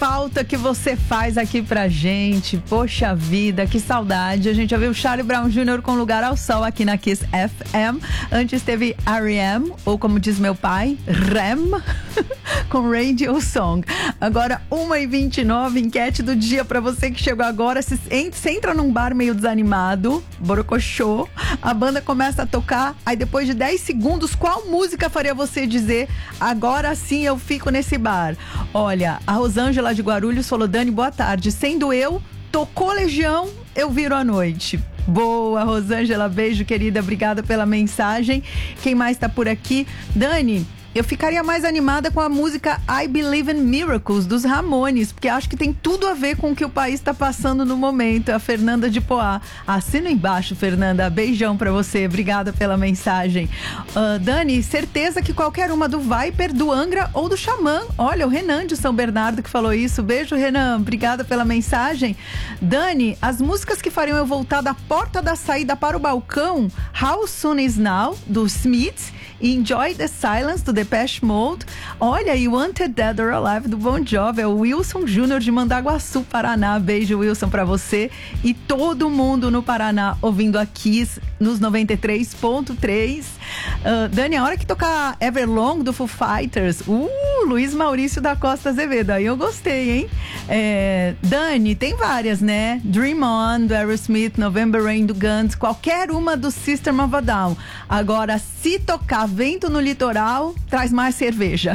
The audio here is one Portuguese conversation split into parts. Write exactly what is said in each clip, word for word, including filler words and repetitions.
falta que você faz aqui pra gente. Poxa vida, que saudade. A gente já viu o Charlie Brown Júnior com Lugar ao Sol aqui na Kiss F M. Antes teve R E M, ou como diz meu pai, R E M, com Radio Song. Agora, uma e vinte e nove, enquete do dia pra você que chegou agora. Se, se entra num bar meio desanimado, borocochô, a banda começa a tocar, aí depois de dez segundos, qual música faria você dizer, agora sim eu fico nesse bar? Olha, a Rosângela de Guarulhos falou: Dani, boa tarde. Sendo eu, tocou Legião, eu viro à noite. Boa, Rosângela, beijo, querida, obrigada pela mensagem. Quem mais tá por aqui? Dani, eu ficaria mais animada com a música I Believe in Miracles, dos Ramones, porque acho que tem tudo a ver com o que o país está passando no momento. A Fernanda de Poá. Assina embaixo, Fernanda. Beijão pra você. Obrigada pela mensagem. Uh, Dani, certeza que qualquer uma do Viper, do Angra ou do Xamã. Olha, o Renan de São Bernardo que falou isso. Beijo, Renan. Obrigada pela mensagem. Dani, as músicas que fariam eu voltar da porta da saída para o balcão: How Soon Is Now, do Smiths, e Enjoy the Silence, do Depeche Mode. Olha, e Wanted Dead or Alive, do Bon Jovi. É o Wilson Júnior de Mandaguaçu, Paraná. Beijo, Wilson, pra você e todo mundo no Paraná ouvindo a Kiss nos noventa e três ponto três. Uh, Dani, a hora que tocar Everlong, do Foo Fighters, uh, Luiz Maurício da Costa Azevedo, aí eu gostei, hein? É, Dani, tem várias, né? Dream On, do Aerosmith, November Rain, do Guns, qualquer uma do System of a Down. Agora, se tocar Vento no Litoral, traz mais cerveja.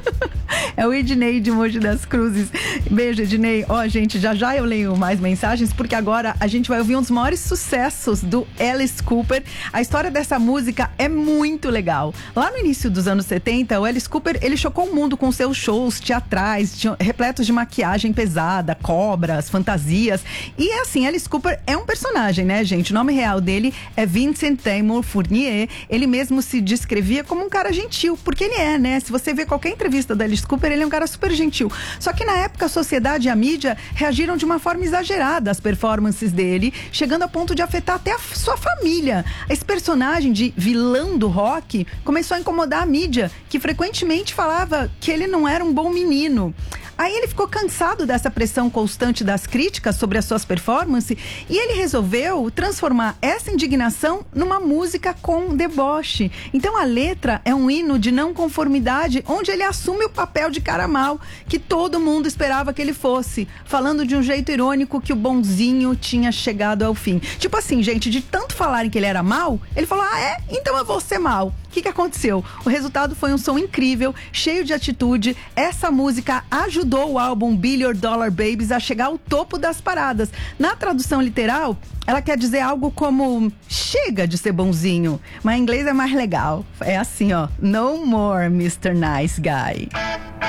É o Ednei de Mogi das Cruzes. Beijo, Ednei. Ó, oh, gente, já já eu leio mais mensagens, porque agora a gente vai ouvir um dos maiores sucessos do Alice Cooper. A história dessa música é muito legal. Lá no início dos anos setenta, o Alice Cooper, ele chocou o mundo com seus shows teatrais, repletos de maquiagem pesada, cobras, fantasias. E é assim, Alice Cooper é um personagem, né, gente? O nome real dele é Vincent Taymor Fournier. Ele mesmo se descrevia como um cara gentil, porque ele é, né? Se você vê qualquer entrevista da Alice Cooper, ele é um cara super gentil. Só que na época a sociedade e a mídia reagiram de uma forma exagerada às performances dele, chegando a ponto de afetar até a sua família. Esse personagem de vilão do rock começou a incomodar a mídia, que frequentemente falava que ele não era um bom menino. Aí ele ficou cansado dessa pressão constante das críticas sobre as suas performances e ele resolveu transformar essa indignação numa música com deboche. Então a letra é um hino de não conformidade, onde ele assume o papel de cara mal, que todo mundo esperava que ele fosse, falando de um jeito irônico que o bonzinho tinha chegado ao fim. Tipo assim, gente, de tanto falarem que ele era mal, ele falou: ah, é? Então eu vou ser mal. O que que aconteceu? O resultado foi um som incrível, cheio de atitude. Essa música ajudou o álbum Billion Dollar Babies a chegar ao topo das paradas. Na tradução literal, ela quer dizer algo como: chega de ser bonzinho. Mas em inglês é mais legal. É assim, ó: No more, mister Nice Guy.